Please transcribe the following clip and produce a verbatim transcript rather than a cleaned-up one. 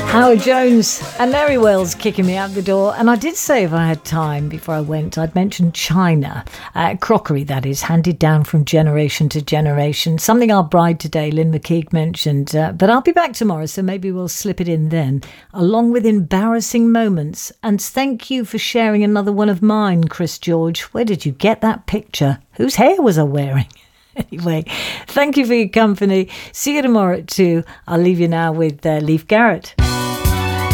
Howard Jones and Mary Wells kicking me out the door. And I did say if I had time before I went, I'd mention china. Uh, crockery, that is, handed down from generation to generation. Something our bride today, Lynn McKeague, mentioned. Uh, but I'll be back tomorrow, so maybe we'll slip it in then, along with embarrassing moments. And thank you for sharing another one of mine, Chris George. Where did you get that picture? Whose hair was I wearing? Anyway, thank you for your company. See you tomorrow at two. I'll leave you now with uh, Leif Garrett.